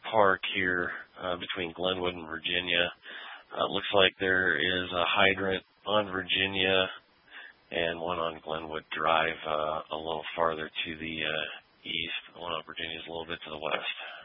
park here between Glenwood and Virginia. Looks like there is a hydrant on Virginia and one on Glenwood Drive a little farther to the east. The one on Virginia is a little bit to the west.